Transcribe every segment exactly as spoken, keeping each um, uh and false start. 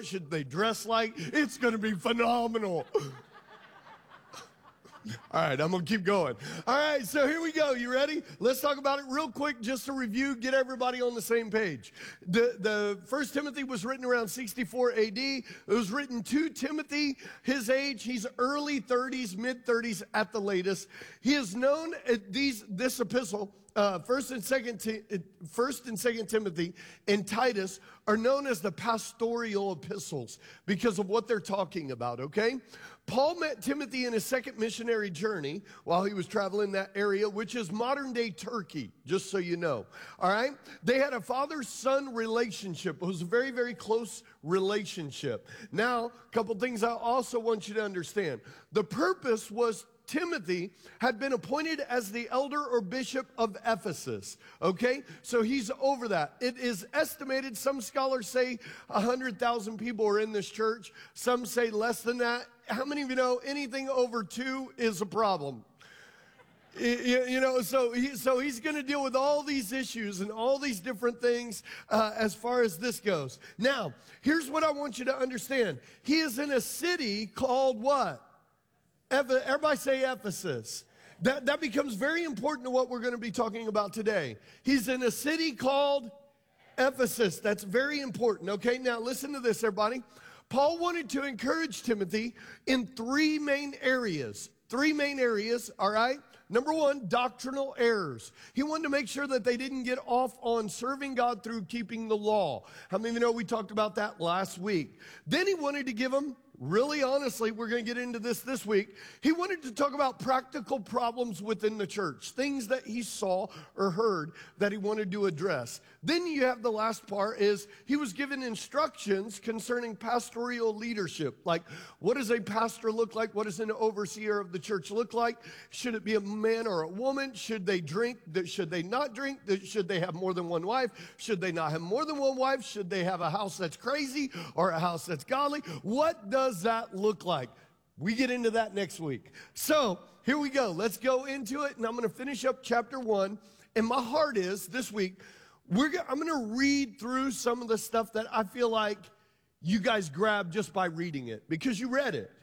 should they dress like? It's going to be phenomenal. All right, I'm going to keep going. All right, so here we go. You ready? Let's talk about it real quick just to review, get everybody on the same page. The, the First Timothy was written around sixty-four A D. It was written to Timothy, his age. He's early thirties, mid thirties at the latest. He is known at these this epistle. Uh, first and second, Ti- First and Second Timothy and Titus are known as the pastoral epistles because of what they're talking about. Okay, Paul met Timothy in his second missionary journey while he was traveling that area, which is modern day Turkey. Just so you know. All right, they had a father-son relationship. It was a very, very close relationship. Now, a couple things I also want you to understand. The purpose was Timothy had been appointed as the elder or bishop of Ephesus, okay? So he's over that. It is estimated, some scholars say one hundred thousand people are in this church. Some say less than that. How many of you know anything over two is a problem? You, you know, so, he, so he's going to deal with all these issues and all these different things uh, as far as this goes. Now, here's what I want you to understand. He is in a city called what? Everybody say Ephesus. That, that becomes very important to what we're going to be talking about today. He's in a city called Ephesus. That's very important. Okay, now listen to this, everybody. Paul wanted to encourage Timothy in three main areas. Three main areas, all right? Number one, doctrinal errors. He wanted to make sure that they didn't get off on serving God through keeping the law. How many of you know we talked about that last week? Then he wanted to give them, really honestly, we're going to get into this this week. He wanted to talk about practical problems within the church, things that he saw or heard that he wanted to address. Then you have the last part is he was given instructions concerning pastoral leadership. Like, what does a pastor look like? What does an overseer of the church look like? Should it be a man or a woman? Should they drink? Should they not drink? Should they have more than one wife? Should they not have more than one wife? Should they have a house that's crazy or a house that's godly? What does does that look like? We get into that next week. So here we go. Let's go into it, and I'm going to finish up chapter one. And my heart is this week, we're go- I'm going to read through some of the stuff that I feel like you guys grabbed just by reading it because you read it.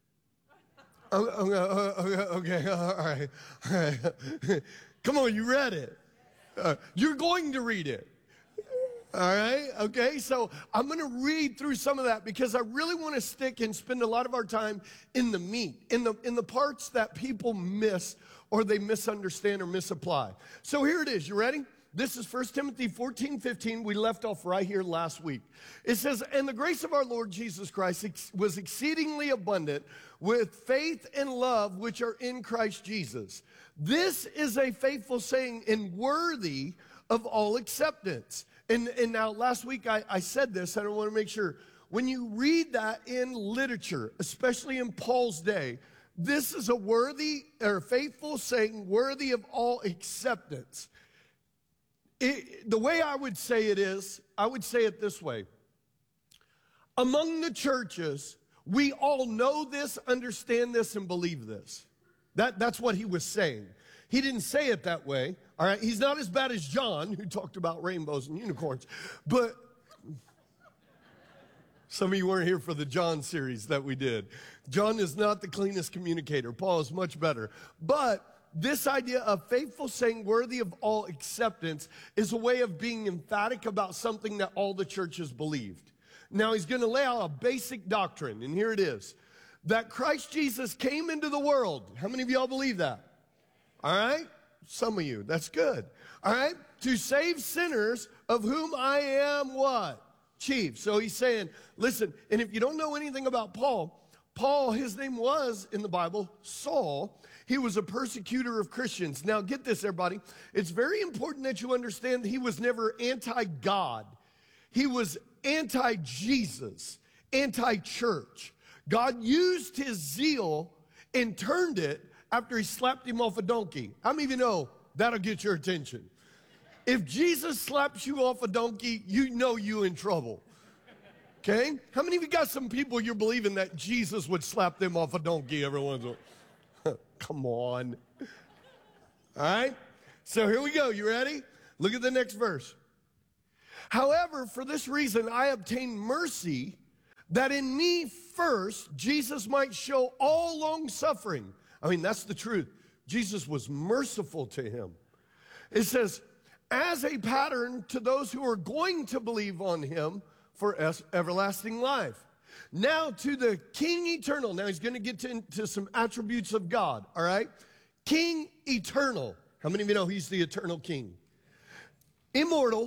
Oh, okay, okay, okay, all right, all right. Come on, you read it. Uh, you're going to read it. All right, okay, so I'm going to read through some of that because I really want to stick and spend a lot of our time in the meat, in the in the parts that people miss or they misunderstand or misapply. So here it is. You ready? This is First Timothy fourteen fifteen. We left off right here last week. It says, "And the grace of our Lord Jesus Christ ex- was exceedingly abundant with faith and love which are in Christ Jesus. This is a faithful saying and worthy of all acceptance." And, and now last week I, I said this, and I want to make sure. When you read that in literature, especially in Paul's day, this is a worthy or faithful saying, worthy of all acceptance. It, the way I would say it is, I would say it this way. Among the churches, we all know this, understand this, and believe this. That, that's what he was saying. He didn't say it that way, all right? He's not as bad as John, who talked about rainbows and unicorns. But some of you weren't here for the John series that we did. John is not the cleanest communicator. Paul is much better. But this idea of faithful saying worthy of all acceptance is a way of being emphatic about something that all the churches believed. Now, he's going to lay out a basic doctrine, and here it is. That Christ Jesus came into the world. How many of y'all believe that? All right? Some of you. That's good. All right? To save sinners, of whom I am what? Chief. So he's saying, listen, and if you don't know anything about Paul, Paul, his name was, in the Bible, Saul. He was a persecutor of Christians. Now, get this, everybody. It's very important that you understand that he was never anti-God. He was anti-Jesus, anti-church. God used his zeal and turned it after he slapped him off a donkey. How many of you know that'll get your attention? If Jesus slaps you off a donkey, you know you're in trouble. Okay? How many of you got some people you're believing that Jesus would slap them off a donkey every once in a while? Come on. All right? So here we go. You ready? Look at the next verse. However, for this reason, I obtained mercy that in me first Jesus might show all long suffering. I mean, that's the truth. Jesus was merciful to him. It says, as a pattern to those who are going to believe on him for everlasting life. Now to the King eternal. Now he's going to get to, into some attributes of God, all right? King eternal. How many of you know he's the eternal king? Immortal.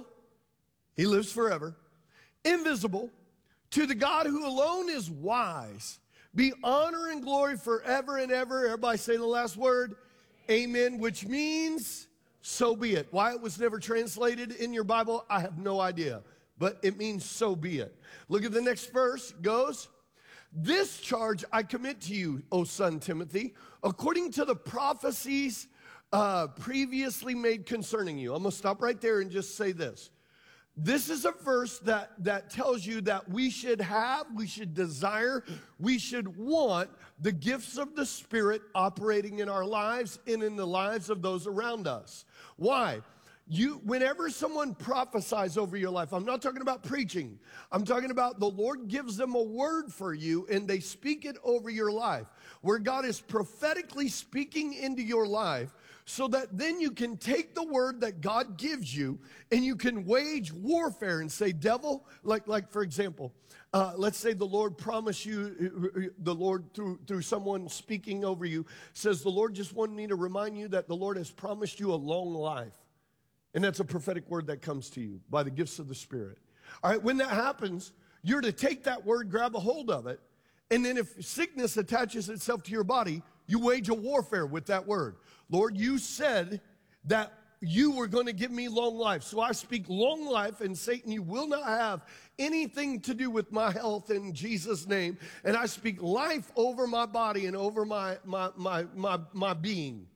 He lives forever. Invisible. To the God who alone is wise. Be honor and glory forever and ever. Everybody say the last word. Amen, which means so be it. Why it was never translated in your Bible, I have no idea. But it means so be it. Look at the next verse. It goes, this charge I commit to you, O son Timothy, according to the prophecies uh, previously made concerning you. I'm going to stop right there and just say this. This is a verse that, that tells you that we should have, we should desire, we should want the gifts of the Spirit operating in our lives and in the lives of those around us. Why? You, whenever someone prophesies over your life, I'm not talking about preaching. I'm talking about the Lord gives them a word for you and they speak it over your life, where God is prophetically speaking into your life, so that then you can take the word that God gives you and you can wage warfare and say, devil, like, like for example, uh, let's say the Lord promised you, the Lord through, through someone speaking over you, says the Lord just wanted me to remind you that the Lord has promised you a long life. And that's a prophetic word that comes to you by the gifts of the Spirit. All right, when that happens, you're to take that word, grab a hold of it, and then if sickness attaches itself to your body, you wage a warfare with that word. Lord, you said that you were going to give me long life. So I speak long life, and Satan, you will not have anything to do with my health in Jesus' name. And I speak life over my body and over my, my, my, my, my being.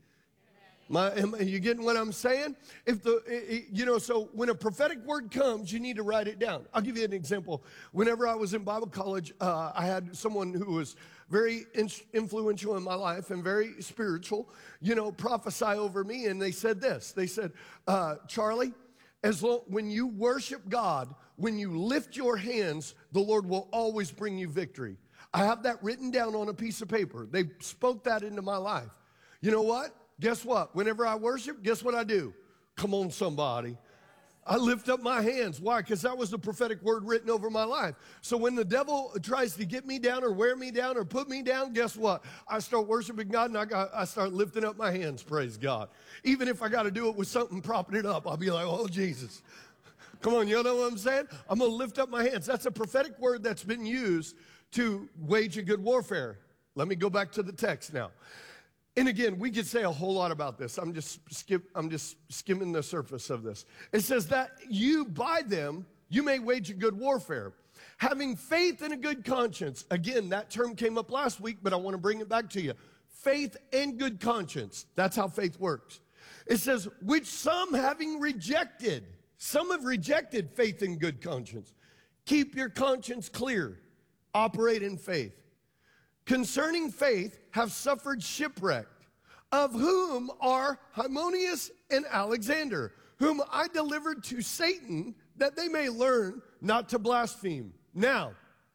My, am, are you getting what I'm saying? If the, it, you know, so when a prophetic word comes, you need to write it down. I'll give you an example. Whenever I was in Bible college, uh, I had someone who was very in, influential in my life and very spiritual, you know, prophesy over me. And they said this, they said, uh, Charlie, as long, when you worship God, when you lift your hands, the Lord will always bring you victory. I have that written down on a piece of paper. They spoke that into my life. You know what? Guess what? Whenever I worship, guess what I do? Come on, somebody. I lift up my hands. Why? Because that was the prophetic word written over my life. So when the devil tries to get me down or wear me down or put me down, guess what? I start worshiping God and I, got, I start lifting up my hands, praise God. Even if I got to do it with something propping it up, I'll be like, oh, Jesus. Come on, you know what I'm saying? I'm going to lift up my hands. That's a prophetic word that's been used to wage a good warfare. Let me go back to the text now. And again, we could say a whole lot about this. I'm just skip, I'm just skimming the surface of this. It says that you, by them, you may wage a good warfare, having faith and a good conscience. Again, that term came up last week, but I want to bring it back to you. Faith and good conscience. That's how faith works. It says, which some having rejected, some have rejected faith and good conscience. Keep your conscience clear. Operate in faith. Concerning faith, have suffered shipwreck, of whom are Hymenaeus and Alexander, whom I delivered to Satan, that they may learn not to blaspheme. Now,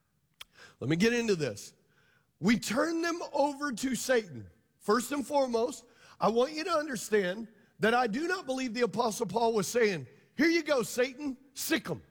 let me get into this. We turn them over to Satan. First and foremost, I want you to understand that I do not believe the Apostle Paul was saying, here you go, Satan, sick 'em.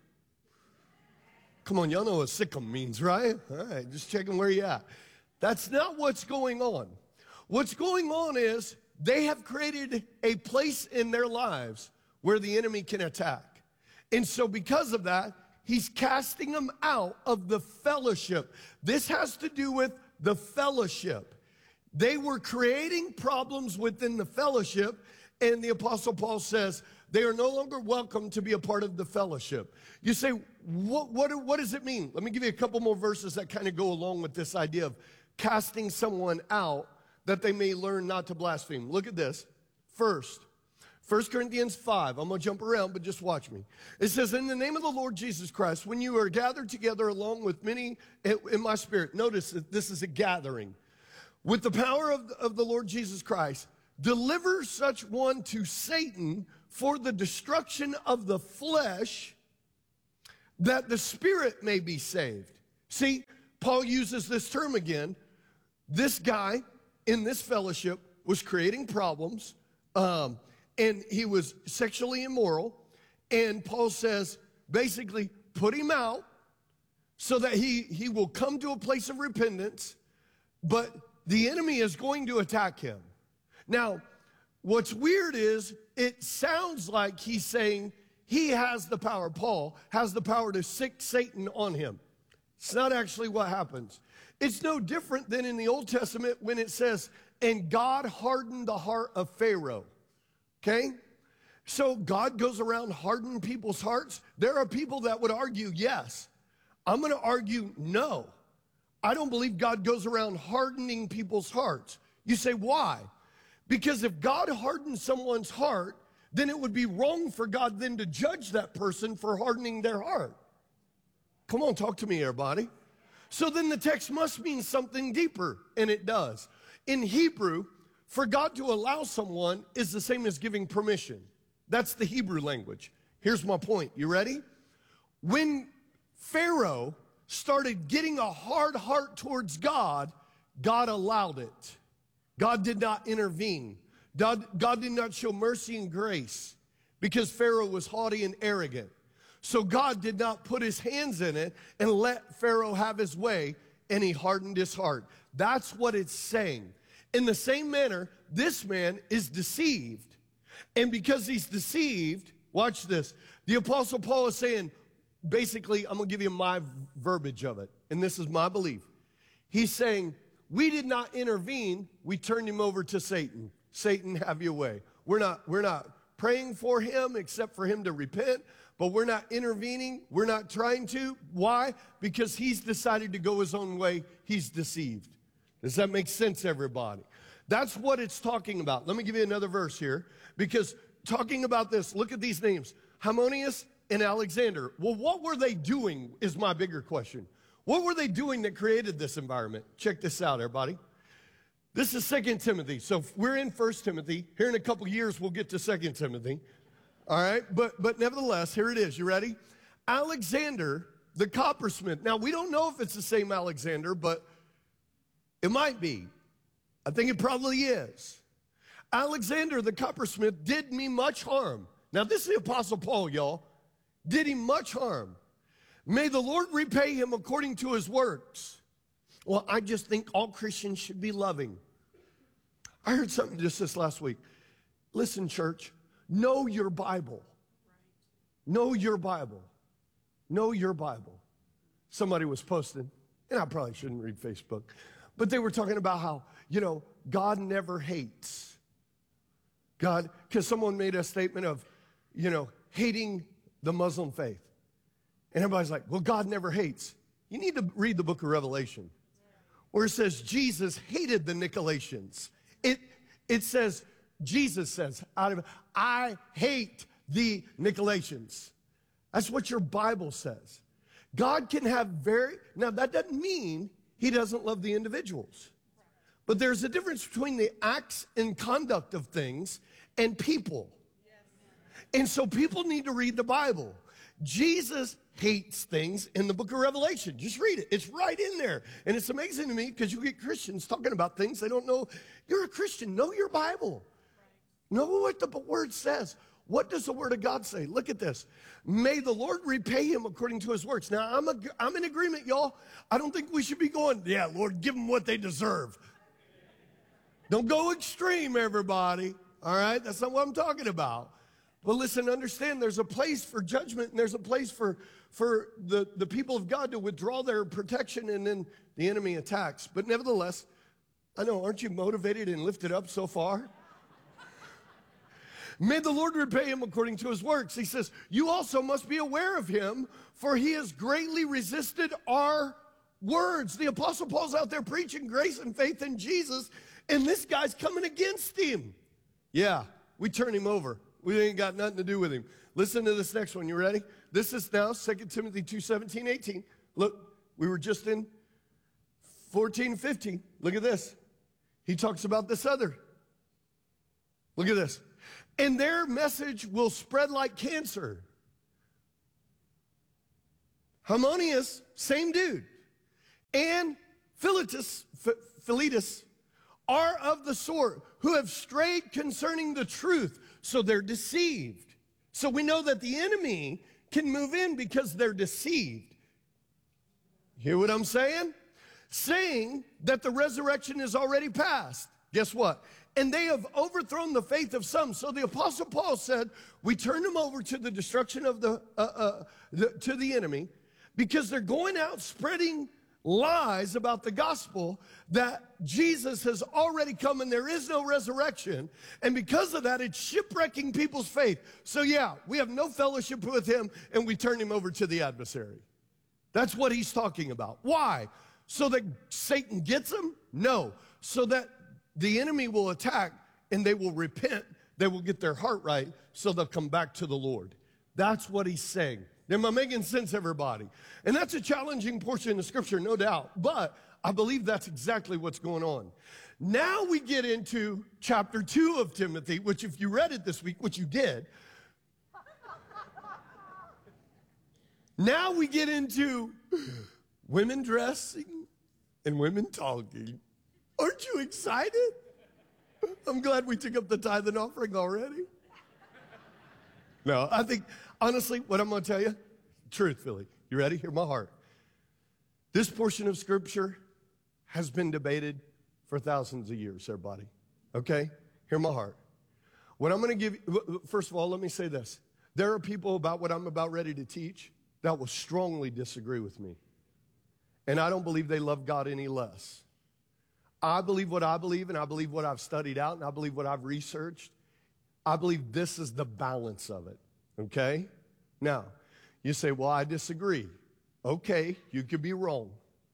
Come on, y'all know what sick 'em means, right? All right, just checking where you at. That's not what's going on. What's going on is they have created a place in their lives where the enemy can attack. And so because of that, he's casting them out of the fellowship. This has to do with the fellowship. They were creating problems within the fellowship, and the Apostle Paul says they are no longer welcome to be a part of the fellowship. You say, what, what, what does it mean? Let me give you a couple more verses that kind of go along with this idea of casting someone out that they may learn not to blaspheme. Look at this. First, First Corinthians five. I'm going to jump around, but just watch me. It says, in the name of the Lord Jesus Christ, when you are gathered together along with many in my spirit, notice that this is a gathering, with the power of, of the Lord Jesus Christ, deliver such one to Satan for the destruction of the flesh, that the spirit may be saved. See, Paul uses this term again. This guy in this fellowship was creating problems, um, and he was sexually immoral. And Paul says, basically, put him out so that he, he will come to a place of repentance, but the enemy is going to attack him. Now, what's weird is it sounds like he's saying he has the power, Paul has the power to sick Satan on him. It's not actually what happens. It's no different than in the Old Testament when it says, and God hardened the heart of Pharaoh. Okay? So God goes around hardening people's hearts. There are people that would argue, yes. I'm going to argue, no. I don't believe God goes around hardening people's hearts. You say, why? Because if God hardened someone's heart, then it would be wrong for God then to judge that person for hardening their heart. Come on, talk to me, everybody. So then the text must mean something deeper, and it does. In Hebrew, for God to allow someone is the same as giving permission. That's the Hebrew language. Here's my point. You ready? When Pharaoh started getting a hard heart towards God, God allowed it. God did not intervene. God, God did not show mercy and grace because Pharaoh was haughty and arrogant. So God did not put his hands in it and let Pharaoh have his way, and he hardened his heart. That's what it's saying. In the same manner, this man is deceived. And because he's deceived, watch this. The Apostle Paul is saying, basically, I'm going to give you my verbiage of it, and this is my belief. He's saying, we did not intervene, we turned him over to Satan. Satan, have your way. We're not, we're not praying for him except for him to repent, but we're not intervening. We're not trying to. Why? Because he's decided to go his own way. He's deceived. Does that make sense, everybody? That's what it's talking about. Let me give you another verse here, because talking about this, look at these names, Hymenaeus and Alexander. Well, what were they doing is my bigger question. What were they doing that created this environment? Check this out, everybody. This is Second Timothy. So we're in First Timothy. Here in a couple years, we'll get to Second Timothy. All right, but, but nevertheless, here it is. You ready? Alexander, the coppersmith. Now, we don't know if it's the same Alexander, but it might be. I think it probably is. Alexander, the coppersmith, did me much harm. Now, this is the Apostle Paul, y'all. Did him much harm. May the Lord repay him according to his works. Well, I just think all Christians should be loving. I heard something just this last week. Listen, church, know your Bible. Know your Bible. Know your Bible. Somebody was posting, and I probably shouldn't read Facebook, but they were talking about how, you know, God never hates. God, because someone made a statement of, you know, hating the Muslim faith. And everybody's like, well, God never hates. You need to read the book of Revelation, where it says Jesus hated the Nicolaitans. It, it says, Jesus says, out of I hate the Nicolaitans. That's what your Bible says. God can have very, now that doesn't mean he doesn't love the individuals. But there's a difference between the acts and conduct of things and people. And so people need to read the Bible. Jesus hates things in the book of Revelation. Just read it. It's right in there. And it's amazing to me because you get Christians talking about things they don't know. You're a Christian. Know your Bible. Know what the word says. What does the word of God say? Look at this. May the Lord repay him according to his works. Now, I'm, a, I'm in agreement, y'all. I don't think we should be going, yeah, Lord, give them what they deserve. Don't go extreme, everybody. All right? That's not what I'm talking about. But listen, understand there's a place for judgment, and there's a place for, for the, the people of God to withdraw their protection, and then the enemy attacks. But nevertheless, I know, aren't you motivated and lifted up so far? May the Lord repay him according to his works. He says, you also must be aware of him, for he has greatly resisted our words. The Apostle Paul's out there preaching grace and faith in Jesus, and this guy's coming against him. Yeah, we turn him over. We ain't got nothing to do with him. Listen to this next one. You ready? This is now Second Timothy two, seventeen, eighteen. Look, we were just in fourteen, fifteen. Look at this. He talks about this other. Look at this. And their message will spread like cancer. Hymenaeus, same dude. and Philetus, Philetus are of the sort who have strayed concerning the truth, so they're deceived. So we know that the enemy can move in because they're deceived. Hear what I'm saying? Saying that the resurrection is already past. Guess what? And they have overthrown the faith of some. So the Apostle Paul said, we turn them over to the destruction of the, uh, uh, the to the enemy, because they're going out spreading lies about the gospel that Jesus has already come and there is no resurrection. And because of that, it's shipwrecking people's faith. So yeah, we have no fellowship with him and we turn him over to the adversary. That's what he's talking about. Why? So that Satan gets them? No. So that the enemy will attack and they will repent. They will get their heart right so they'll come back to the Lord. That's what he's saying. Am I making sense, everybody? And that's a challenging portion of Scripture, no doubt. But I believe that's exactly what's going on. Now we get into chapter two of Timothy, which if you read it this week, which you did, now we get into women dressing and women talking. Aren't you excited? I'm glad we took up the tithe and offering already. No, I think, honestly, what I'm going to tell you, truthfully, you ready? Hear my heart. This portion of Scripture has been debated for thousands of years, everybody. Okay? Hear my heart. What I'm going to give you, first of all, let me say this. There are people about what I'm about ready to teach that will strongly disagree with me. And I don't believe they love God any less. I believe what I believe, and I believe what I've studied out, and I believe what I've researched. I believe this is the balance of it, okay? Now, you say, well, I disagree. Okay, you could be wrong.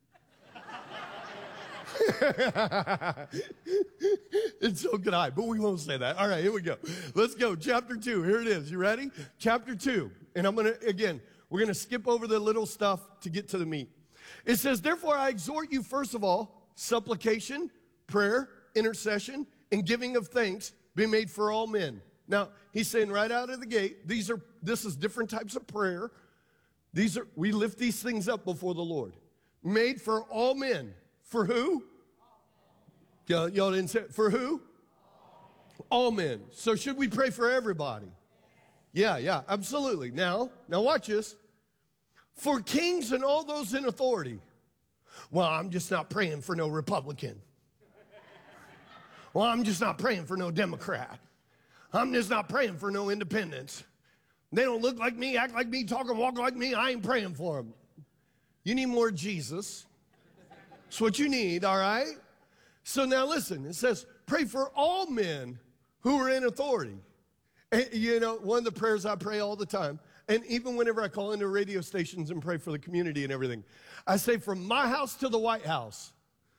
And so could I, but we won't say that. All right, here we go. Let's go. Chapter two, here it is. You ready? Chapter two. And I'm going to, again, we're going to skip over the little stuff to get to the meat. It says, therefore, I exhort you, first of all, supplication, prayer, intercession, and giving of thanks be made for all men. Now, he's saying right out of the gate, these are, this is different types of prayer. These are, we lift these things up before the Lord. Made for all men. For who? Y'all, y'all didn't say it. For who? All men. So should we pray for everybody? Yeah, yeah, absolutely. Now, now watch this. For kings and all those in authority. Well, I'm just not praying for no Republican. Well, I'm just not praying for no Democrat. I'm just not praying for no independents. They don't look like me, act like me, talk and walk like me. I ain't praying for them. You need more Jesus. That's what you need, all right? So now listen, it says, pray for all men who are in authority. And, you know, one of the prayers I pray all the time, and even whenever I call into radio stations and pray for the community and everything, I say, from my house to the White House,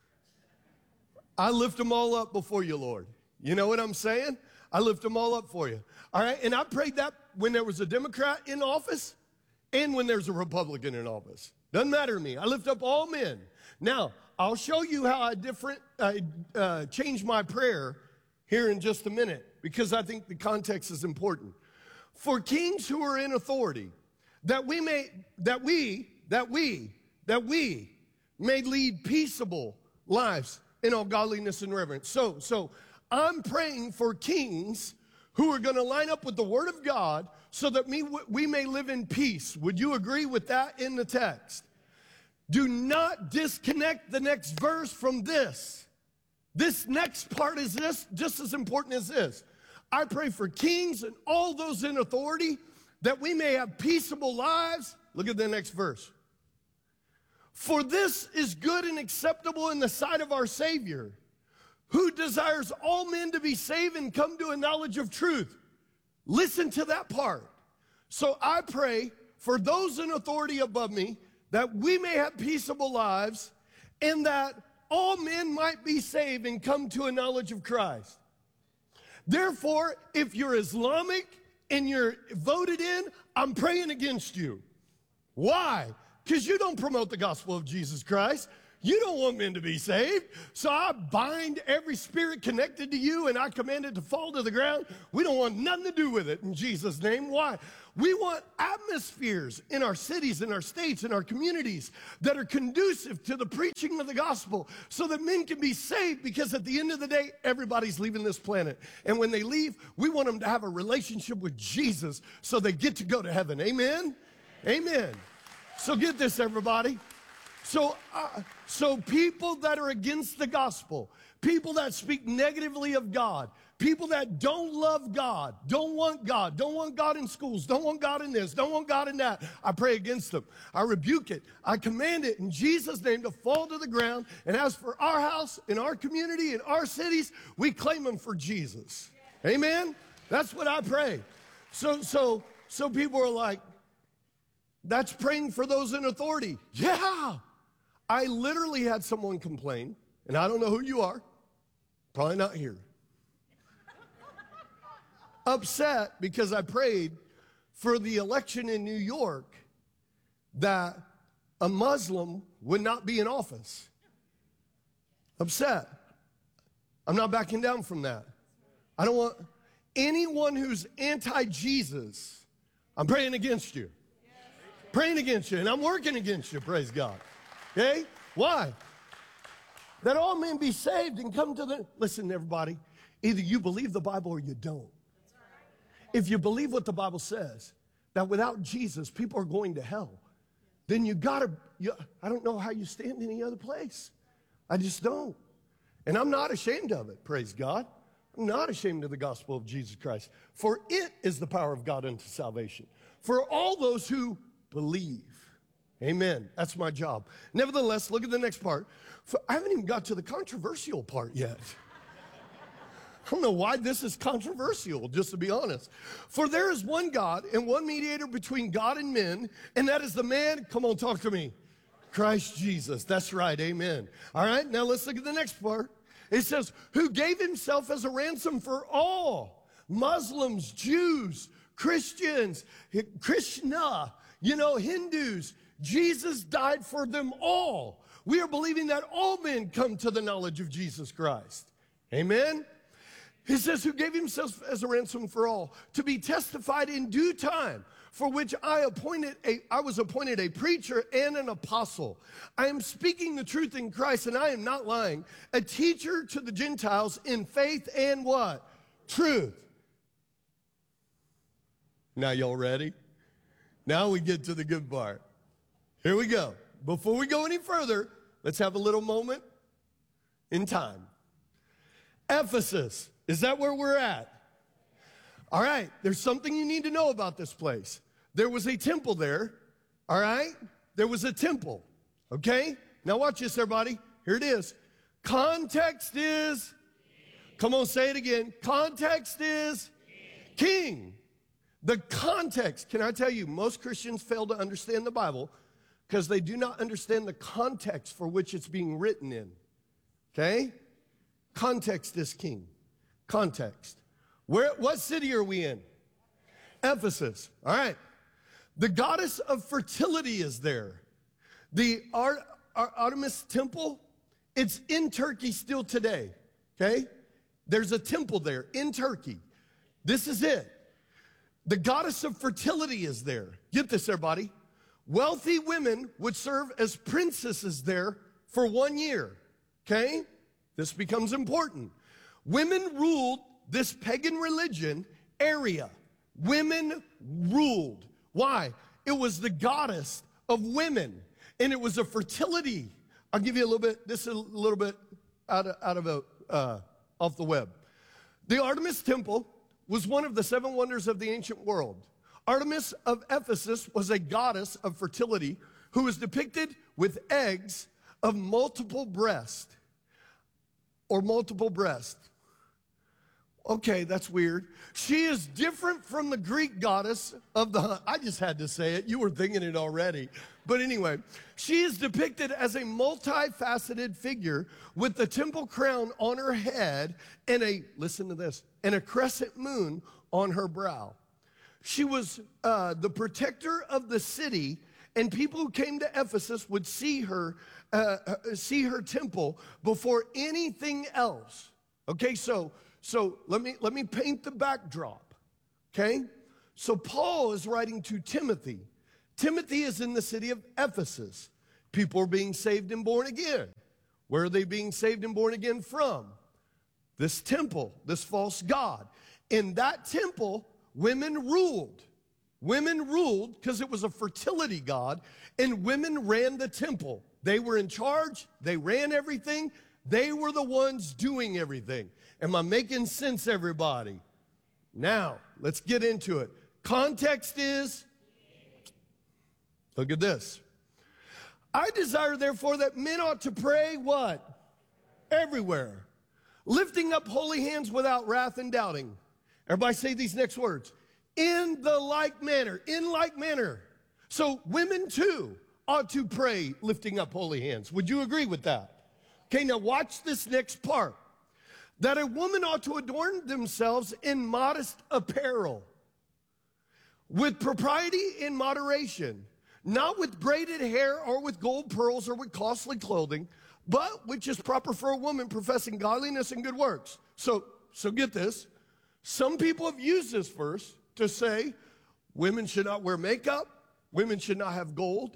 I lift them all up before you, Lord. You know what I'm saying? I lift them all up for you. All right? And I prayed that when there was a Democrat in office and when there's a Republican in office. Doesn't matter to me. I lift up all men. Now, I'll show you how I different uh, uh, change my prayer here in just a minute, because I think the context is important. For kings who are in authority, that we may, that we, that we, that we may lead peaceable lives in all godliness and reverence. So, so I'm praying for kings who are going to line up with the Word of God so that me, we may live in peace. Would you agree with that in the text? Do not disconnect the next verse from this. This next part is this, just as important as this. I pray for kings and all those in authority that we may have peaceable lives. Look at the next verse. For this is good and acceptable in the sight of our Savior, who desires all men to be saved and come to a knowledge of truth. Listen to that part. So I pray for those in authority above me that we may have peaceable lives and that all men might be saved and come to a knowledge of Christ. Therefore, if you're Islamic and you're voted in, I'm praying against you. Why? Because you don't promote the gospel of Jesus Christ. You don't want men to be saved. So I bind every spirit connected to you and I command it to fall to the ground. We don't want nothing to do with it in Jesus' name. Why? We want atmospheres in our cities, in our states, in our communities that are conducive to the preaching of the gospel so that men can be saved, because at the end of the day, everybody's leaving this planet. And when they leave, we want them to have a relationship with Jesus so they get to go to heaven. Amen? Amen. So get this, everybody. So, uh, so people that are against the gospel, people that speak negatively of God, people that don't love God, don't want God, don't want God in schools, don't want God in this, don't want God in that, I pray against them. I rebuke it. I command it in Jesus' name to fall to the ground. And as for our house, in our community, in our cities, we claim them for Jesus. Amen? That's what I pray. So, so, so people are like, that's praying for those in authority. Yeah. I literally had someone complain, and I don't know who you are, probably not here, upset because I prayed for the election in New York that a Muslim would not be in office. Upset. I'm not backing down from that. I don't want anyone who's anti-Jesus, I'm praying against you. Praying against you, and I'm working against you, praise God. Okay? Why? That all men be saved and come to the... Listen, everybody, either you believe the Bible or you don't. If you believe what the Bible says, that without Jesus, people are going to hell, then you gotta... You, I don't know how you stand any other place. I just don't. And I'm not ashamed of it, praise God. I'm not ashamed of the gospel of Jesus Christ. For it is the power of God unto salvation. For all those who believe. Amen. That's my job. Nevertheless, look at the next part. For I haven't even got to the controversial part yet. I don't know why this is controversial, just to be honest. For there is one God and one mediator between God and men, and that is the man, come on, talk to me, Christ Jesus. That's right, amen. All right, now let's look at the next part. It says, who gave himself as a ransom for all, Muslims, Jews, Christians, Krishna, you know, Hindus. Jesus died for them all. We are believing that all men come to the knowledge of Jesus Christ. Amen? He says, who gave himself as a ransom for all, to be testified in due time, for which I appointed a, I was appointed a preacher and an apostle. I am speaking the truth in Christ, and I am not lying, a teacher to the Gentiles in faith and what? Truth. Now y'all ready? Now we get to the good part. Here we go. Before we go any further, let's have a little moment in time. Ephesus, is that where we're at? All right, there's something you need to know about this place. There was a temple there, all right? There was a temple, okay? Now watch this, everybody. Here it is. Context is, come on, say it again. Context is king. The context, can I tell you, most Christians fail to understand the Bible because they do not understand the context for which it's being written in, okay? Context is king. Context. Where? What city are we in? Ephesus. All right. The goddess of fertility is there. The Ar- Ar- Artemis temple, it's in Turkey still today, okay? There's a temple there in Turkey. This is it. The goddess of fertility is there. Get this, everybody. Wealthy women would serve as princesses there for one year, okay? This becomes important. Women ruled this pagan religion area. Women ruled. Why? It was the goddess of women, and it was a fertility. I'll give you a little bit, this is a little bit out of, out of a, uh, off the web. The Artemis Temple was one of the seven wonders of the ancient world. Artemis of Ephesus was a goddess of fertility who was depicted with eggs of multiple breast or multiple breast. Okay, that's weird. She is different from the Greek goddess of the, I just had to say it. You were thinking it already. But anyway, she is depicted as a multifaceted figure with the temple crown on her head and a, listen to this, and a crescent moon on her brow. She was uh, the protector of the city And people who came to Ephesus would see her, uh, uh, see her temple before anything else. Okay, so so let me let me paint the backdrop. Okay, so Paul is writing to Timothy. Timothy is in the city of Ephesus. People are being saved and born again. Where are they being saved and born again from? This temple, this false god. In that temple, women ruled. Women ruled because it was a fertility god, and women ran the temple. They were in charge. They ran everything. They were the ones doing everything. Am I making sense, everybody? Now, let's get into it. Context is, look at this. I desire, therefore, that men ought to pray what? Everywhere. Lifting up holy hands without wrath and doubting. Everybody say these next words. In the like manner, in like manner. So women too ought to pray lifting up holy hands. Would you agree with that? Okay, now watch this next part. That a woman ought to adorn themselves in modest apparel, with propriety and moderation, not with braided hair or with gold pearls or with costly clothing, but which is proper for a woman professing godliness and good works. So, so get this. Some people have used this verse to say women should not wear makeup, women should not have gold.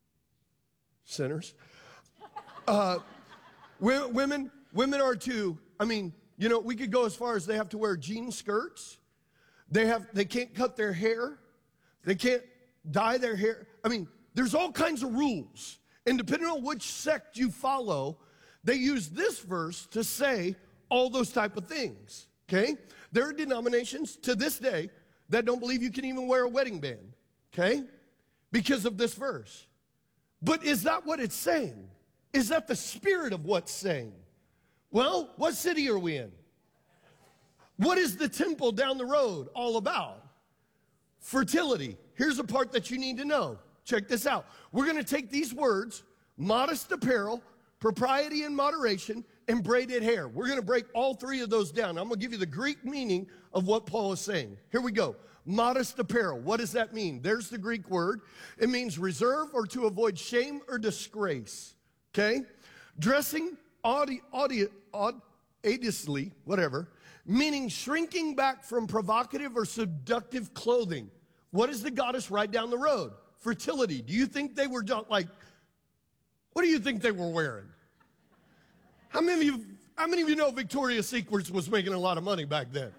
Sinners. Uh, women, women are to, I mean, you know, we could go as far as they have to wear jean skirts. They have, they can't cut their hair. They can't dye their hair. I mean, there's all kinds of rules. And depending on which sect you follow, they use this verse to say all those type of things, okay? There are denominations to this day that don't believe you can even wear a wedding band, okay? Because of this verse. But is that what it's saying? Is that the spirit of what's saying? Well, what city are we in? What is the temple down the road all about? Fertility. Here's the part that you need to know. Check this out. We're going to take these words, modest apparel, propriety and moderation, and braided hair. We're going to break all three of those down. I'm going to give you the Greek meaning of what Paul is saying. Here we go. Modest apparel. What does that mean? There's the Greek word. It means reserve or to avoid shame or disgrace. Okay? Dressing audi, audi, aud, odiously, whatever, meaning shrinking back from provocative or seductive clothing. What is the goddess right down the road? Fertility. Do you think they were like, what do you think they were wearing? How many of you, how many of you know Victoria's Secret was making a lot of money back then?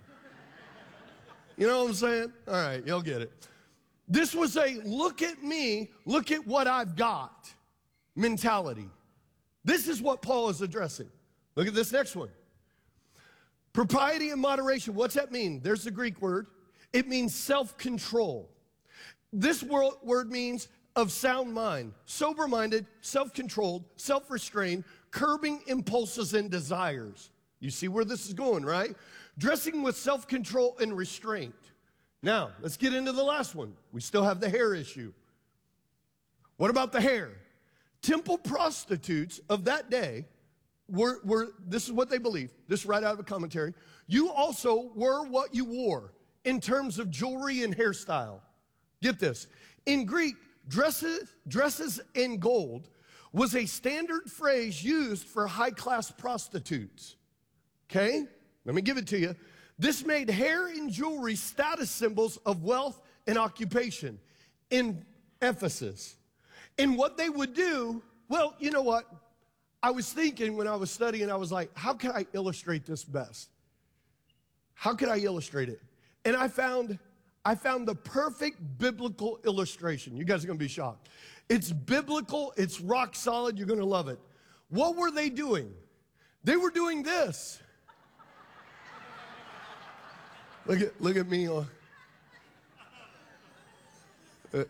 You know what I'm saying? All right, you'll get it. This was a look at me, look at what I've got mentality. This is what Paul is addressing. Look at this next one. Propriety and moderation. What's that mean? There's the Greek word. It means self-control. This word means of sound mind, sober-minded, self-controlled, self-restrained, curbing impulses and desires. You see where this is going, right? Dressing with self-control and restraint. Now, let's get into the last one. We still have the hair issue. What about the hair? Temple prostitutes of that day were, were this is what they believed. This is right out of a commentary. You also were what you wore in terms of jewelry and hairstyle. Get this. In Greek, dresses, dresses in gold was a standard phrase used for high-class prostitutes. Okay? Let me give it to you. This made hair and jewelry status symbols of wealth and occupation in Ephesus. And what they would do, well, you know what? I was thinking when I was studying, I was like, how can I illustrate this best? How could I illustrate it? And I found, I found the perfect biblical illustration. You guys are going to be shocked. It's biblical. It's rock solid. You're going to love it. What were they doing? They were doing this. Look at, look at me. Uh, uh,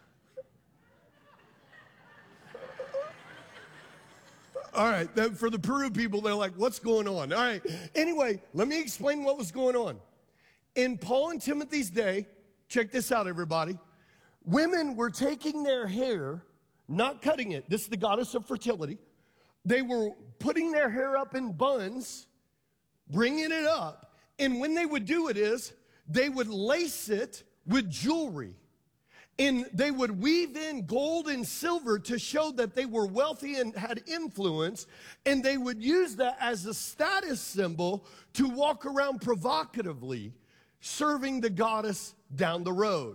all right, then for the Peru people, they're like, what's going on? All right, anyway, let me explain what was going on. In Paul and Timothy's day, check this out, everybody. Women were taking their hair, not cutting it. This is the goddess of fertility. They were putting their hair up in buns, bringing it up. And when they would do it is, they would lace it with jewelry. And they would weave in gold and silver to show that they were wealthy and had influence. And they would use that as a status symbol to walk around provocatively, serving the goddess down the road.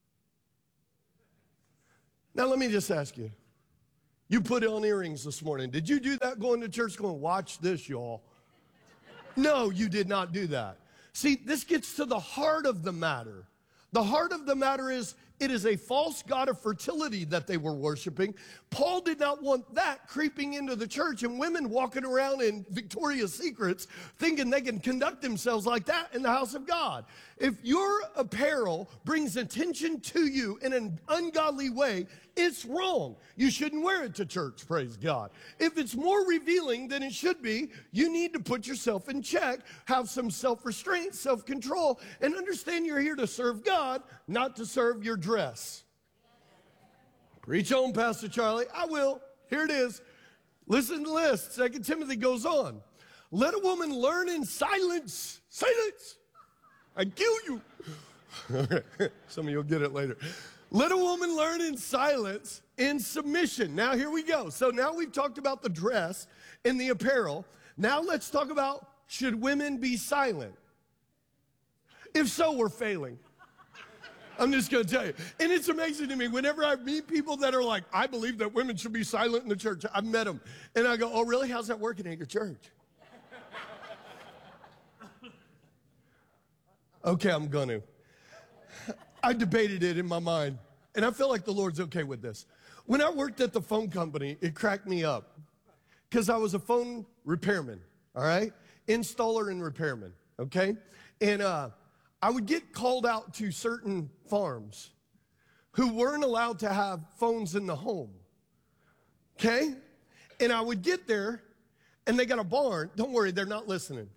Now, let me just ask you. You put on earrings this morning. Did you do that going to church going, watch this, y'all? No, you did not do that. See, this gets to the heart of the matter. The heart of the matter is it is a false god of fertility that they were worshiping. Paul did not want that creeping into the church and women walking around in Victoria's Secrets thinking they can conduct themselves like that in the house of God. If your apparel brings attention to you in an ungodly way, it's wrong. You shouldn't wear it to church, praise God. If it's more revealing than it should be, you need to put yourself in check, have some self-restraint, self-control, and understand you're here to serve God, not to serve your dress. Preach on, Pastor Charlie. I will. Here it is. Listen to this. Second Timothy goes on. Let a woman learn in silence. Silence. I kill you. Some of you will get it later. Let a woman learn in silence, in submission. Now, here we go. So now we've talked about the dress and the apparel. Now let's talk about, should women be silent? If so, we're failing. I'm just going to tell you. And it's amazing to me. Whenever I meet people that are like, I believe that women should be silent in the church. I've met them. And I go, oh, really? How's that working at your church? Okay, I'm going to. I debated it in my mind. And I feel like the Lord's okay with this. When I worked at the phone company, it cracked me up. Because I was a phone repairman, all right? Installer and repairman, okay? And, uh, I would get called out to certain farms who weren't allowed to have phones in the home, okay? And I would get there, and they got a barn. Don't worry, they're not listening.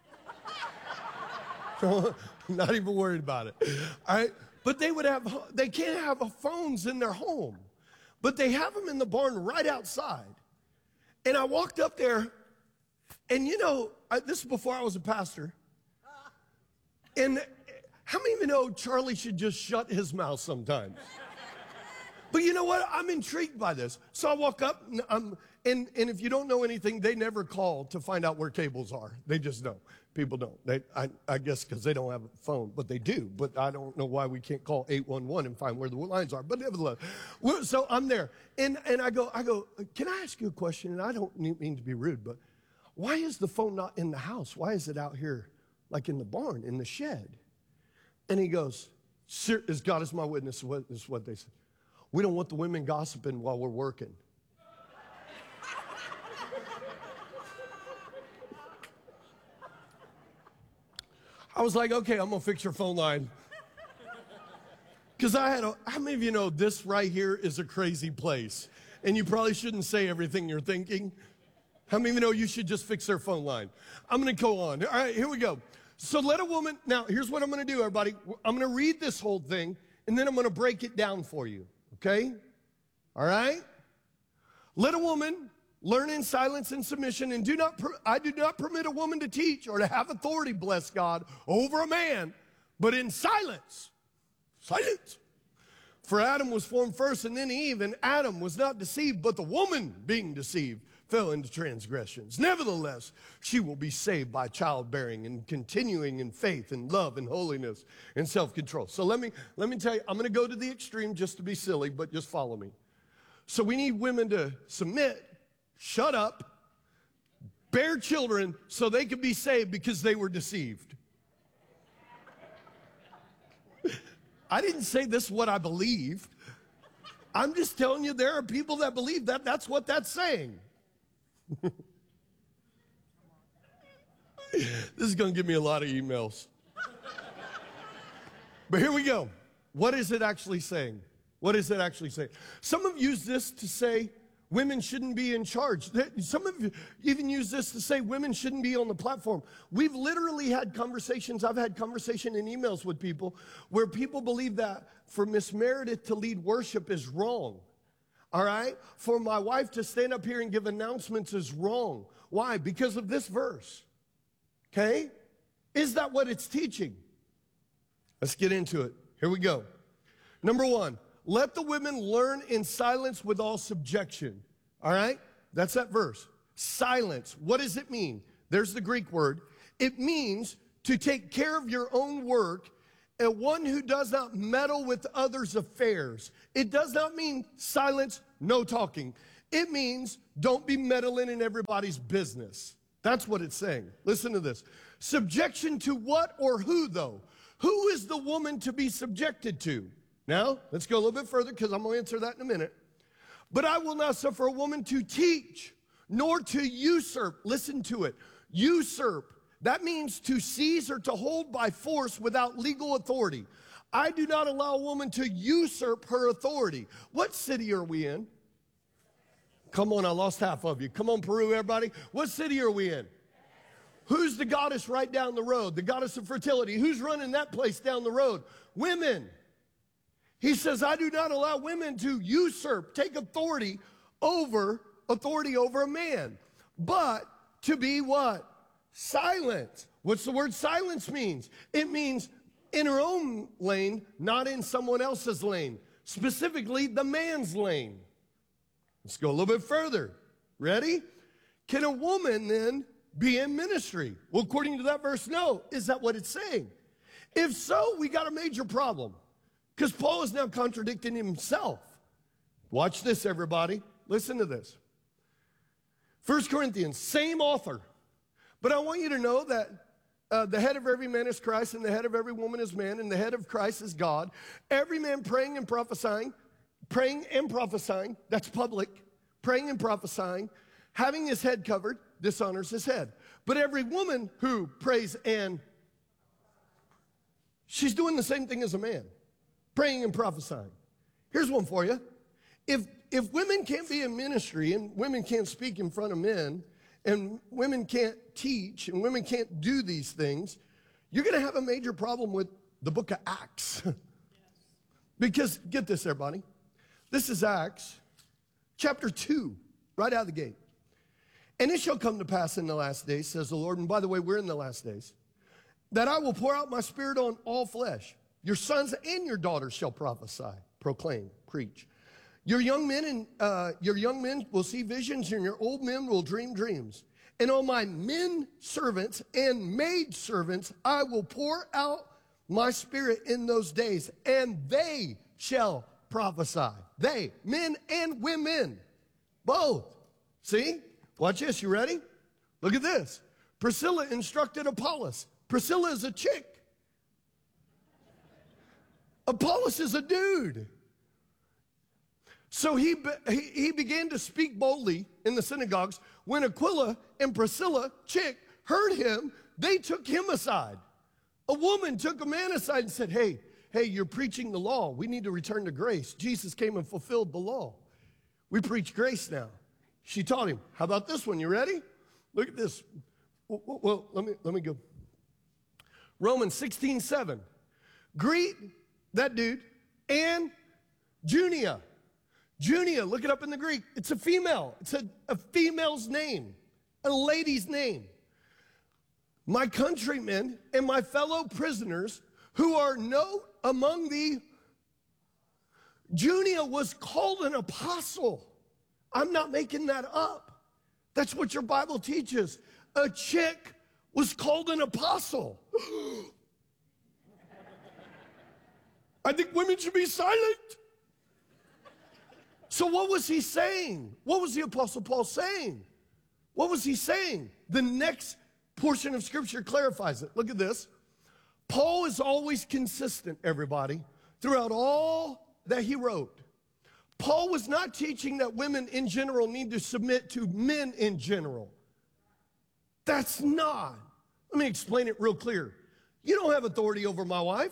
Not even worried about it, all right? But they would have, they can't have phones in their home, but they have them in the barn right outside. And I walked up there, and you know, I, this is before I was a pastor. And how many of you know Charlie should just shut his mouth sometimes? But you know what? I'm intrigued by this. So I walk up, and, I'm, and, and if you don't know anything, they never call to find out where cables are. They just don't. People don't. They, I, I guess because they don't have a phone, but they do. But I don't know why we can't call eight one one and find where the lines are. But nevertheless, so I'm there, and, and I go, I go, can I ask you a question? And I don't mean to be rude, but why is the phone not in the house? Why is it out here? Like in the barn, in the shed. And he goes, as God is my witness, this is what they said. We don't want the women gossiping while we're working. I was like, okay, I'm going to fix your phone line. Because I had a, how many of you know this right here is a crazy place? And you probably shouldn't say everything you're thinking. How many of you know you should just fix their phone line? I'm going to go on. All right, here we go. So let a woman, now here's what I'm going to do, everybody. I'm going to read this whole thing, and then I'm going to break it down for you, okay? All right? Let a woman learn in silence and submission, and do not, I do not permit a woman to teach or to have authority, bless God, over a man, but in silence. Silence. For Adam was formed first, and then Eve, and Adam was not deceived, but the woman being deceived fell into transgressions. Nevertheless, she will be saved by childbearing and continuing in faith and love and holiness and self-control. So let me, let me tell you, I'm going to go to the extreme just to be silly, but just follow me. So we need women to submit, shut up, bear children so they can be saved because they were deceived. I didn't say this is what I believe. I'm just telling you there are people that believe that that's what that's saying. This is going to give me a lot of emails. But here we go. What is it actually saying? What is it actually saying? Some have used this to say women shouldn't be in charge. Some of you even use this to say women shouldn't be on the platform. We've literally had conversations. I've had conversation in emails with people where people believe that for Miss Meredith to lead worship is wrong. All right? For my wife to stand up here and give announcements is wrong. Why? Because of this verse. Okay? Is that what it's teaching? Let's get into it. Here we go. Number one, let the women learn in silence with all subjection. All right? That's that verse. Silence. What does it mean? There's the Greek word. It means to take care of your own work, and one who does not meddle with others' affairs. It does not mean silence, no talking. It means don't be meddling in everybody's business. That's what it's saying. Listen to this. Subjection to what or who, though? Who is the woman to be subjected to? Now, let's go a little bit further because I'm going to answer that in a minute. But I will not suffer a woman to teach, nor to usurp. Listen to it. Usurp. That means to seize or to hold by force without legal authority. I do not allow a woman to usurp her authority. What city are we in? Come on, I lost half of you. Come on, Peru, everybody. What city are we in? Who's the goddess right down the road? The goddess of fertility. Who's running that place down the road? Women. He says, I do not allow women to usurp, take authority over, authority over a man, but to be what? Silent. What's the word silence means? It means in her own lane, not in someone else's lane. Specifically, the man's lane. Let's go a little bit further. Ready? Can a woman then be in ministry? Well, according to that verse, no. Is that what it's saying? If so, we got a major problem. Because Paul is now contradicting himself. Watch this, everybody. Listen to this. First Corinthians, same author. But I want you to know that uh, the head of every man is Christ, and the head of every woman is man, and the head of Christ is God. Every man praying and prophesying, praying and prophesying, that's public, praying and prophesying, having his head covered, dishonors his head. But every woman who prays and, she's doing the same thing as a man, praying and prophesying. Here's one for you. If, if women can't be in ministry and women can't speak in front of men, and women can't teach, and women can't do these things, you're going to have a major problem with the book of Acts. Yes. Because, get this, everybody. This is Acts chapter two, right out of the gate. And it shall come to pass in the last days, says the Lord, and by the way, we're in the last days, that I will pour out my spirit on all flesh. Your sons and your daughters shall prophesy, proclaim, preach. Your young men and uh, your young men will see visions, and your old men will dream dreams. And on my men servants and maid servants I will pour out my spirit in those days, and they shall prophesy. They, men and women, both. See? Watch this. You ready? Look at this. Priscilla instructed Apollos. Priscilla is a chick. Apollos is a dude. So he, he, he began to speak boldly in the synagogues. When Aquila and Priscilla, chick, heard him, they took him aside. A woman took a man aside and said, hey, hey, you're preaching the law. We need to return to grace. Jesus came and fulfilled the law. We preach grace now. She taught him. How about this one? You ready? Look at this. Well, well let me, let me go. Romans sixteen seven. Greet that dude and Junia. Junia, look it up in the Greek. It's a female. It's a, a female's name, a lady's name. My countrymen and my fellow prisoners who are no among thee. Junia was called an apostle. I'm not making that up. That's what your Bible teaches. A chick was called an apostle. I think women should be silent. So what was he saying? What was the Apostle Paul saying? What was he saying? The next portion of Scripture clarifies it. Look at this. Paul is always consistent, everybody, throughout all that he wrote. Paul was not teaching that women in general need to submit to men in general. That's not. Let me explain it real clear. You don't have authority over my wife.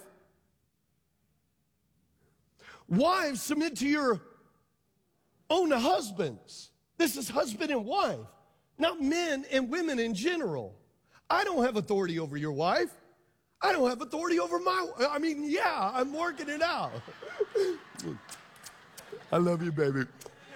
Wives, submit to your own husbands. This is husband and wife, not men and women in general. I don't have authority over your wife. I don't have authority over my, I mean, yeah, I'm working it out. I love you, baby.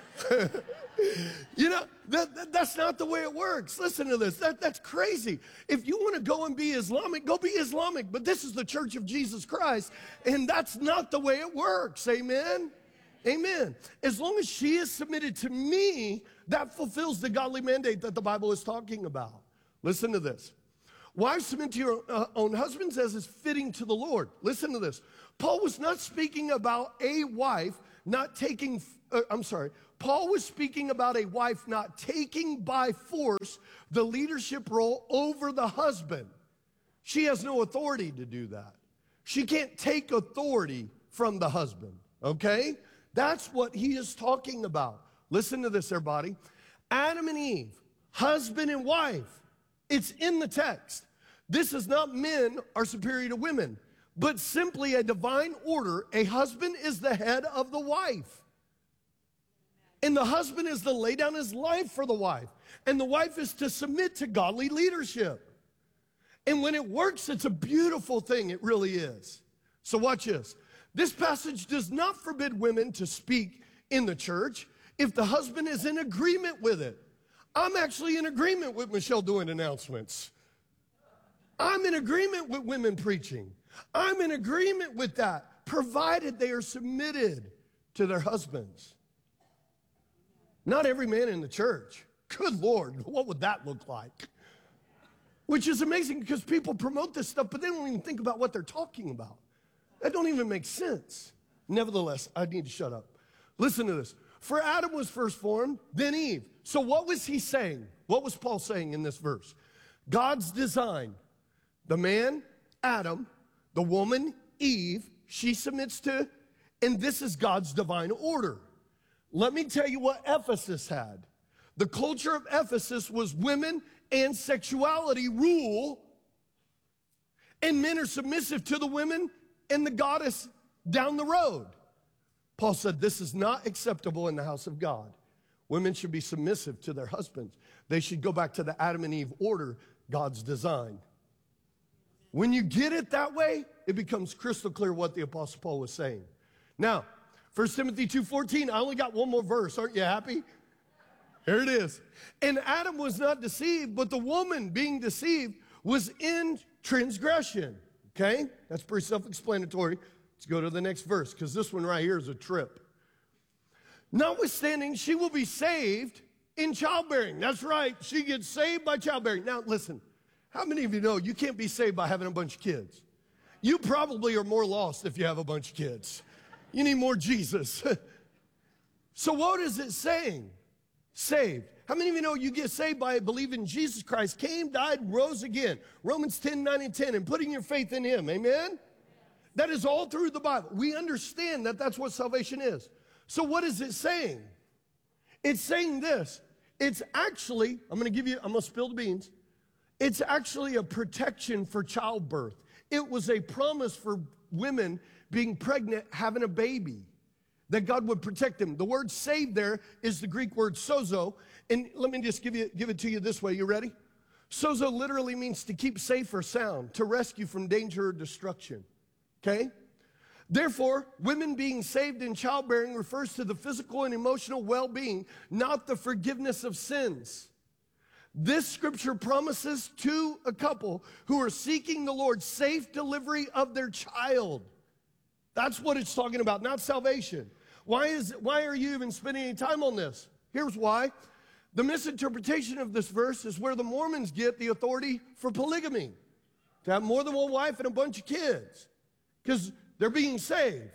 You know, that, that, that's not the way it works. Listen to this. That, that's crazy. If you want to go and be Islamic, go be Islamic. But this is the Church of Jesus Christ, and that's not the way it works. Amen? Amen. As long as she is submitted to me, that fulfills the godly mandate that the Bible is talking about. Listen to this. Wives, submit to your uh, own husbands as is fitting to the Lord. Listen to this. Paul was not speaking about a wife not taking, uh, I'm sorry, Paul was speaking about a wife not taking by force the leadership role over the husband. She has no authority to do that. She can't take authority from the husband, okay? That's what he is talking about. Listen to this, everybody. Adam and Eve, husband and wife, it's in the text. This is not men are superior to women, but simply a divine order. A husband is the head of the wife. And the husband is to lay down his life for the wife. And the wife is to submit to godly leadership. And when it works, it's a beautiful thing. It really is. So watch this. This passage does not forbid women to speak in the church if the husband is in agreement with it. I'm actually in agreement with Michelle doing announcements. I'm in agreement with women preaching. I'm in agreement with that, provided they are submitted to their husbands. Not every man in the church. Good Lord, what would that look like? Which is amazing because people promote this stuff, but they don't even think about what they're talking about. That don't even make sense. Nevertheless, I need to shut up. Listen to this. For Adam was first formed, then Eve. So what was he saying? What was Paul saying in this verse? God's design. The man, Adam, the woman, Eve, she submits to, and this is God's divine order. Let me tell you what Ephesus had. The culture of Ephesus was women and sexuality rule, and men are submissive to the women and the goddess down the road. Paul said this is not acceptable in the house of God. Women should be submissive to their husbands. They should go back to the Adam and Eve order, God's design. When you get it that way, it becomes crystal clear what the Apostle Paul was saying. Now, First Timothy two fourteen, I only got one more verse. Aren't you happy? Here it is. And Adam was not deceived, but the woman being deceived was in transgression. Okay? That's pretty self-explanatory. Let's go to the next verse, because this one right here is a trip. Notwithstanding, she will be saved in childbearing. That's right. She gets saved by childbearing. Now, listen. How many of you know you can't be saved by having a bunch of kids? You probably are more lost if you have a bunch of kids. You need more Jesus. So what is it saying? Saved. How many of you know you get saved by believing Jesus Christ came, died, rose again? Romans ten, nine, and ten, and putting your faith in him. Amen? That is all through the Bible. We understand that that's what salvation is. So what is it saying? It's saying this. It's actually, I'm going to give you, I'm going to spill the beans. It's actually a protection for childbirth. It was a promise for women being pregnant, having a baby, that God would protect them. The word saved there is the Greek word sozo. And let me just give, you, give it to you this way. You ready? Sozo literally means to keep safe or sound, to rescue from danger or destruction. Okay? Therefore, women being saved in childbearing refers to the physical and emotional well-being, not the forgiveness of sins. This scripture promises to a couple who are seeking the Lord safe delivery of their child. That's what it's talking about, not salvation. Why is why are you even spending any time on this? Here's why. The misinterpretation of this verse is where the Mormons get the authority for polygamy, to have more than one wife and a bunch of kids, because they're being saved.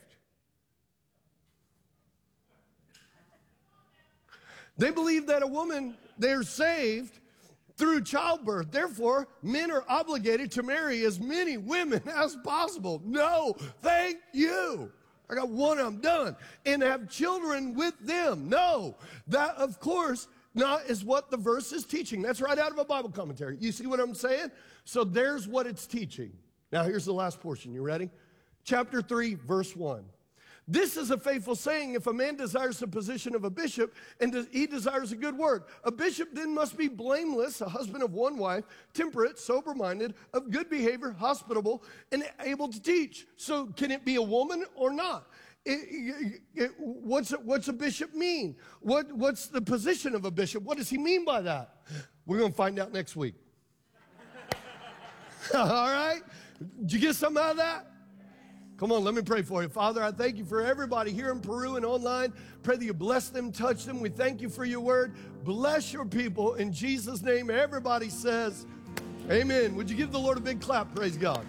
They believe that a woman, they're saved through childbirth. Therefore, men are obligated to marry as many women as possible. No, thank you. I got one, I'm done. And have children with them. No, that, of course, not is what the verse is teaching. That's right out of a Bible commentary. You see what I'm saying? So there's what it's teaching. Now, here's the last portion. You ready? Chapter three, verse one. This is a faithful saying, if a man desires the position of a bishop, and he desires a good work. A bishop then must be blameless, a husband of one wife, temperate, sober-minded, of good behavior, hospitable, and able to teach. So can it be a woman or not? It, it, it, what's, a, what's a bishop mean? What, what's the position of a bishop? What does he mean by that? We're going to find out next week. All right? Did you get something out of that? Come on, let me pray for you. Father, I thank you for everybody here in Peru and online. Pray that you bless them, touch them. We thank you for your word. Bless your people in Jesus' name. Everybody says, amen. Would you give the Lord a big clap? Praise God.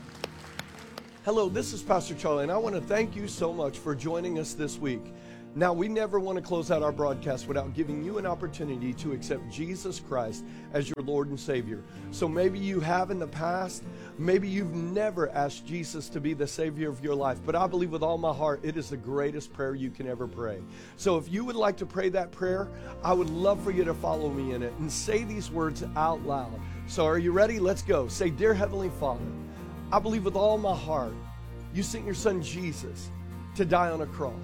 Hello, this is Pastor Charlie, and I want to thank you so much for joining us this week. Now, we never want to close out our broadcast without giving you an opportunity to accept Jesus Christ as your Lord and Savior. So maybe you have in the past, maybe you've never asked Jesus to be the Savior of your life, but I believe with all my heart it is the greatest prayer you can ever pray. So if you would like to pray that prayer, I would love for you to follow me in it and say these words out loud. So are you ready? Let's go. Say, Dear Heavenly Father, I believe with all my heart you sent your son Jesus to die on a cross.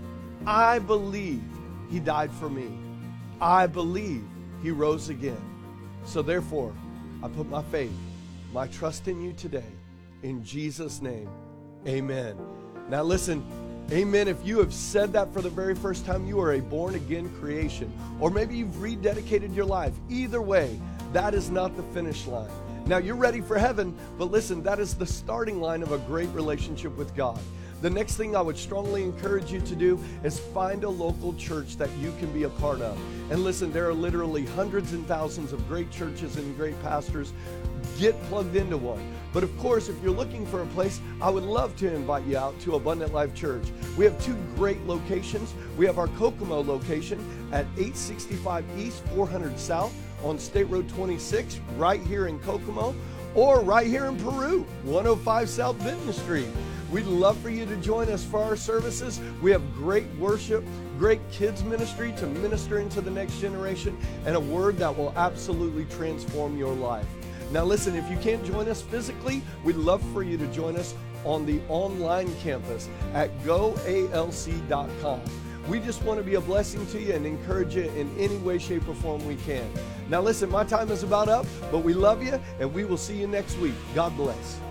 I believe he died for me. I believe he rose again. So therefore, I put my faith, my trust in you today. In Jesus' name, amen. Now listen, amen. If you have said that for the very first time, you are a born-again creation. Or maybe you've rededicated your life. Either way, that is not the finish line. Now you're ready for heaven, but listen, that is the starting line of a great relationship with God. The next thing I would strongly encourage you to do is find a local church that you can be a part of. And listen, there are literally hundreds and thousands of great churches and great pastors. Get plugged into one. But of course, if you're looking for a place, I would love to invite you out to Abundant Life Church. We have two great locations. We have our Kokomo location at eight sixty-five East, four hundred South on State Road twenty-six, right here in Kokomo, or right here in Peru, one oh five South Benton Street. We'd love for you to join us for our services. We have great worship, great kids ministry to minister into the next generation, and a word that will absolutely transform your life. Now listen, if you can't join us physically, we'd love for you to join us on the online campus at go A L C dot com. We just want to be a blessing to you and encourage you in any way, shape, or form we can. Now listen, my time is about up, but we love you, and we will see you next week. God bless.